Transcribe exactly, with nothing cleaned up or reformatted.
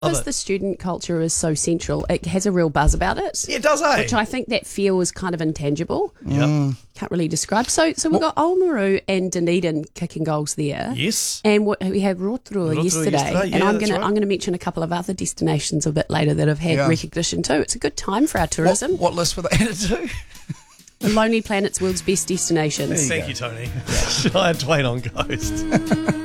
Because the student culture is so central, it has a real buzz about it. Yeah, it does, eh? Which I think that feel is kind of intangible. Yep. Can't really describe. So so we've got Oamaru and Dunedin kicking goals there. Yes. And what, we had Rotorua, Rotorua yesterday. yesterday, yeah, and I'm that's gonna right. I'm gonna mention a couple of other destinations a bit later that have had Yeah. recognition too. It's a good time for our tourism. What, what list were they added to? The Lonely Planet's world's best destinations. Thank you, Tony. Shia Twain on Ghost.